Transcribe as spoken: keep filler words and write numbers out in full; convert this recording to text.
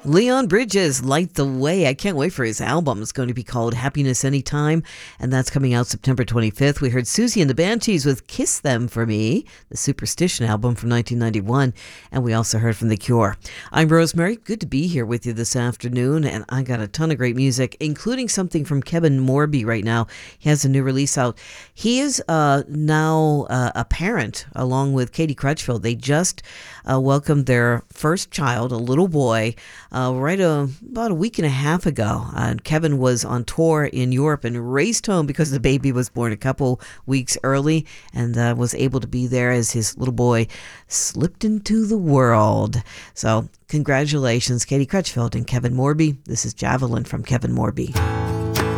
Leon Bridges, Light the Way. I can't wait for his album. It's going to be called Happiness Anytime, and that's coming out September twenty-fifth. We heard Susie and the Banshees with Kiss Them For Me, the Superstition album from nineteen ninety-one, and we also heard from The Cure. I'm Rosemary. Good to be here with you this afternoon, and I got a ton of great music, including something from Kevin Morby right now. He has a new release out. He is uh, now uh, a parent, along with Katie Crutchfield. They just uh, welcomed their first child, a little boy, Uh, right uh, about a week and a half ago. Uh, Kevin was on tour in Europe and raced home because the baby was born a couple weeks early, and uh, was able to be there as his little boy slipped into the world. So congratulations, Katie Crutchfield and Kevin Morby. This is Javelin from Kevin Morby.